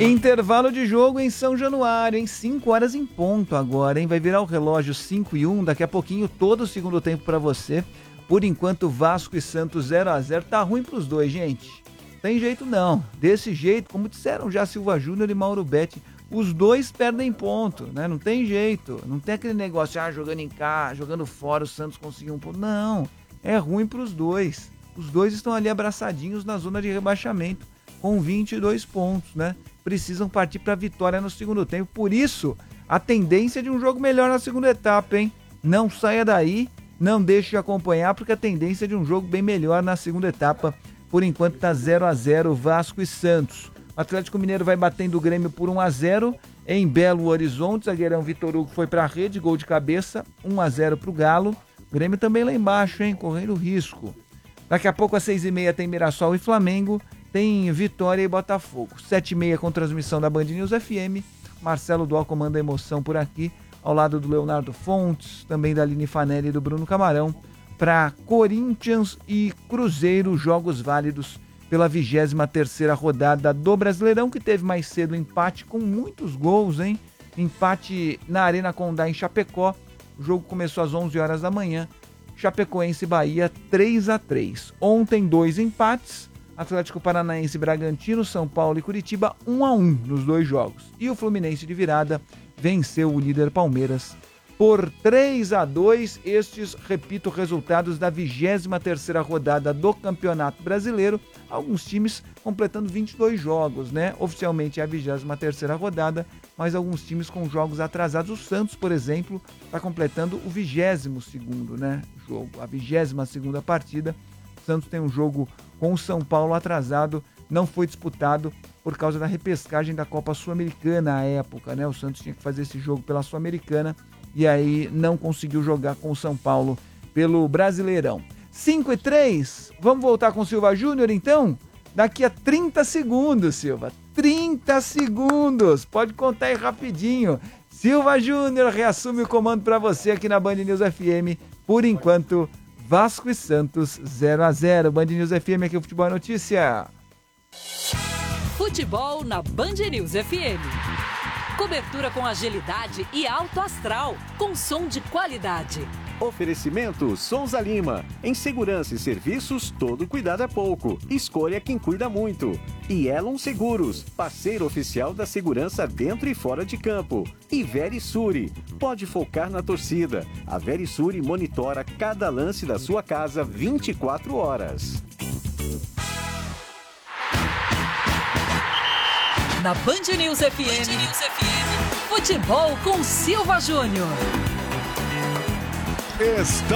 Intervalo de jogo em São Januário, em 5 horas em ponto agora, hein? Vai virar o relógio 5:01, daqui a pouquinho todo o segundo tempo pra você. Por enquanto, Vasco e Santos 0x0, tá ruim pros dois, gente. Tem jeito não, desse jeito, como disseram já Silva Júnior e Mauro Betti, os dois perdem ponto, né? Não tem jeito, não tem aquele negócio, jogando em casa, jogando fora, o Santos conseguiu um ponto. Não, é ruim pros dois. Os dois estão ali abraçadinhos na zona de rebaixamento, com 22 pontos, né? Precisam partir para a vitória no segundo tempo. Por isso, a tendência de um jogo melhor na segunda etapa, hein? Não saia daí, não deixe de acompanhar, porque a tendência é de um jogo bem melhor na segunda etapa. Por enquanto tá 0x0 Vasco e Santos. O Atlético Mineiro vai batendo o Grêmio por 1x0 em Belo Horizonte. Zagueirão Vitor Hugo foi para a rede, gol de cabeça, 1x0 pro Galo. O Grêmio também lá embaixo, hein? Correndo risco. Daqui a pouco às 6h30 tem Mirassol e Flamengo. Tem Vitória e Botafogo. 7h30 com transmissão da Band News FM. Marcelo Dual comanda a emoção por aqui, ao lado do Leonardo Fontes, também da Aline Fanelli e do Bruno Camarão, para Corinthians e Cruzeiro, jogos válidos pela 23ª rodada do Brasileirão, que teve mais cedo empate com muitos gols, hein? Empate na Arena Condá em Chapecó. O jogo começou às 11 horas da manhã. Chapecoense e Bahia 3x3. Ontem 2 empates. Atlético Paranaense e Bragantino, São Paulo e Curitiba 1x1 nos dois jogos. E o Fluminense de virada venceu o líder Palmeiras por 3x2. Estes, repito, resultados da 23ª rodada do Campeonato Brasileiro. Alguns times completando 22 jogos, né? Oficialmente é a 23ª rodada, mas alguns times com jogos atrasados. O Santos, por exemplo, está completando o 22º, né, jogo, a 22ª partida. O Santos tem um jogo com o São Paulo atrasado, não foi disputado por causa da repescagem da Copa Sul-Americana à época, né? O Santos tinha que fazer esse jogo pela Sul-Americana e aí não conseguiu jogar com o São Paulo pelo Brasileirão. 5:03, vamos voltar com o Silva Júnior então? Daqui a 30 segundos, Silva. 30 segundos, pode contar aí rapidinho. Silva Júnior reassume o comando para você aqui na Band News FM. Por enquanto, Vasco e Santos 0x0. Band News FM, aqui o Futebol é Notícia. Futebol na Band News FM. Cobertura com agilidade e alto astral, com som de qualidade. Oferecimento Souza Lima. Em segurança e serviços, todo cuidado é pouco. Escolha quem cuida muito. E Elon Seguros, parceiro oficial da segurança dentro e fora de campo. E Verisure, pode focar na torcida. A Verisure monitora cada lance da sua casa 24 horas. Na Band News FM, futebol com Silva Júnior.